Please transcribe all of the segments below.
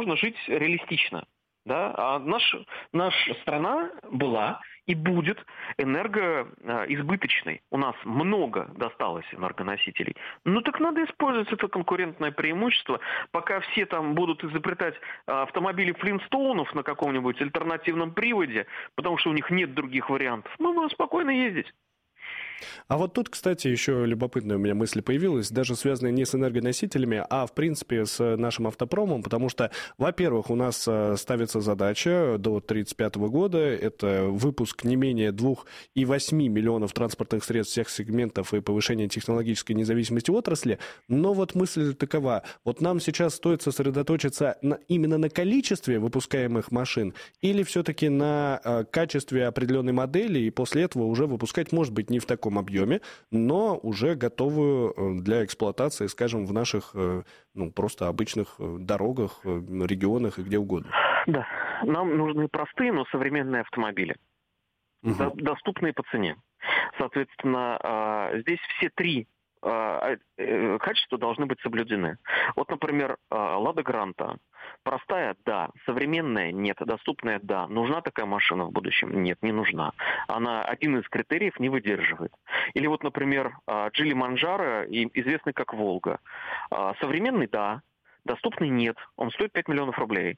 нужно жить реалистично. Да? А наша страна была и будет энергоизбыточной. У нас много досталось энергоносителей. Ну так надо использовать это конкурентное преимущество, пока все там будут изобретать автомобили Флинстоунов на каком-нибудь альтернативном приводе, потому что у них нет других вариантов. Мы будем спокойно ездить. А вот тут, кстати, еще любопытная у меня мысль появилась, даже связанная не с энергоносителями, а, в принципе, с нашим автопромом, потому что, во-первых, у нас ставится задача до 1935 года, это выпуск не менее 2,8 миллионов транспортных средств всех сегментов и повышение технологической независимости отрасли, но вот мысль такова, вот нам сейчас стоит сосредоточиться именно на количестве выпускаемых машин или все-таки на качестве определенной модели, и после этого уже выпускать, может быть, не в таком объеме, но уже готовую для эксплуатации, скажем, в наших, просто обычных дорогах, регионах и где угодно. Да, нам нужны простые, но современные автомобили, доступные по цене. Соответственно, здесь все три качества должны быть соблюдены. Вот, например, «Лада Гранта». Простая – да. Современная – нет. Доступная – да. Нужна такая машина в будущем? Нет, не нужна. Она один из критериев не выдерживает. Или вот, например, «Джили Манджаро», известный как «Волга». Современный – да. Доступный – нет. Он стоит 5 миллионов рублей.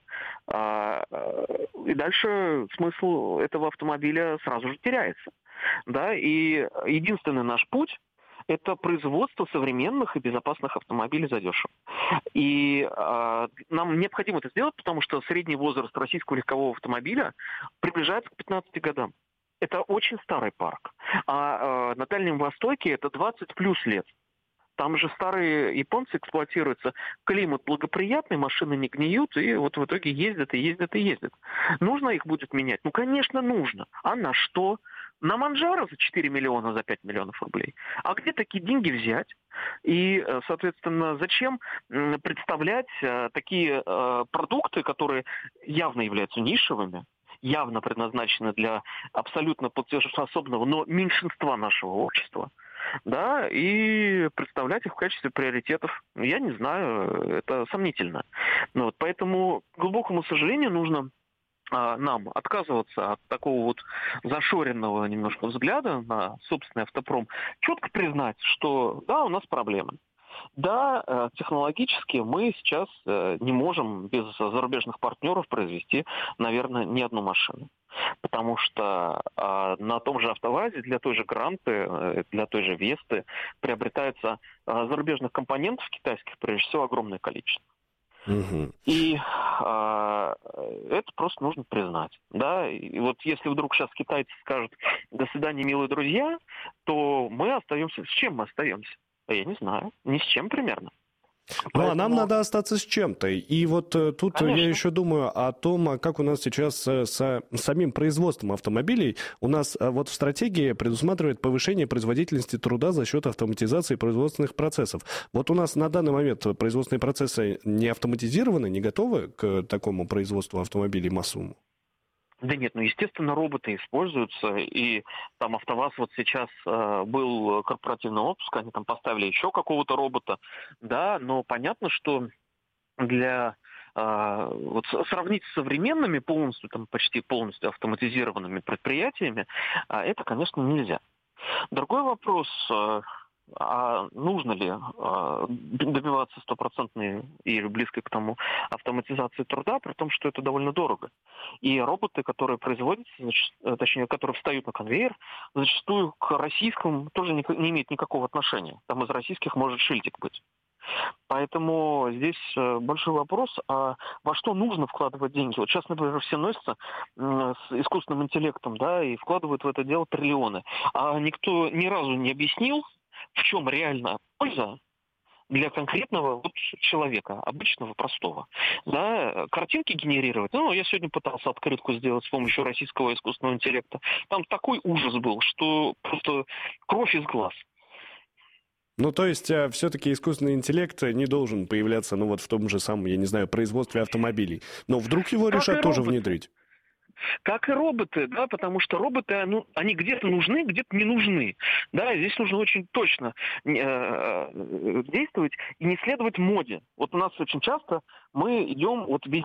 И дальше смысл этого автомобиля сразу же теряется. Да? И единственный наш путь – это производство современных и безопасных автомобилей задешево. И нам необходимо это сделать, потому что средний возраст российского легкового автомобиля приближается к 15 годам. Это очень старый парк. А на Дальнем Востоке это 20 плюс лет. Там же старые японцы эксплуатируются. Климат благоприятный, машины не гниют, и вот в итоге ездят и ездят и ездят. Нужно их будет менять? Ну, конечно, нужно. А на что? На Манджаро за 4 миллиона, за 5 миллионов рублей. А где такие деньги взять? И, соответственно, зачем представлять такие продукты, которые явно являются нишевыми, явно предназначены для абсолютно платежеспособного, но меньшинства нашего общества, да, и представлять их в качестве приоритетов? Я не знаю, это сомнительно. Вот, поэтому, к глубокому сожалению, нужно нам отказываться от такого вот зашоренного немножко взгляда на собственный автопром, четко признать, что да, у нас проблемы. Да, технологически мы сейчас не можем без зарубежных партнеров произвести, наверное, ни одну машину. Потому что на том же АвтоВАЗе для той же Гранты, для той же Весты приобретается зарубежных компонентов китайских, прежде всего, огромное количество. И это просто нужно признать. Да? И вот если вдруг сейчас китайцы скажут «до свидания, милые друзья», то мы остаемся... С чем мы остаемся? Я не знаю. Ни с чем примерно. Ну, а нам надо остаться с чем-то. И вот тут Конечно. Я еще думаю о том, как у нас сейчас с самим производством автомобилей. У нас вот в стратегии предусматривает повышение производительности труда за счет автоматизации производственных процессов. Вот у нас на данный момент производственные процессы не автоматизированы, не готовы к такому производству автомобилей массовому? Да нет, естественно, роботы используются, и там АвтоВАЗ вот сейчас был корпоративный отпуск, они там поставили еще какого-то робота, да, но понятно, что для вот сравнить с современными полностью, там почти полностью автоматизированными предприятиями, это, конечно, нельзя. Другой вопрос, а нужно ли добиваться стопроцентной или близкой к тому автоматизации труда, при том, что это довольно дорого. И роботы, которые производятся, точнее, которые встают на конвейер, зачастую к российским тоже не имеют никакого отношения. Там из российских может шильдик быть. Поэтому здесь большой вопрос, а во что нужно вкладывать деньги? Вот сейчас, например, все носятся с искусственным интеллектом, да, и вкладывают в это дело триллионы. А никто ни разу не объяснил, в чем реальная польза для конкретного вот человека, обычного, простого. Да, картинки генерировать. Ну, я сегодня пытался открытку сделать с помощью российского искусственного интеллекта. Там такой ужас был, что просто кровь из глаз. Ну, то есть, все-таки искусственный интеллект не должен появляться, ну, вот в том же самом, я не знаю, производстве автомобилей. Но вдруг его решат тоже внедрить? Как и роботы, да, потому что роботы, они где-то нужны, где-то не нужны. Да, здесь нужно очень точно действовать и не следовать моде. Вот у нас очень часто мы идем, вот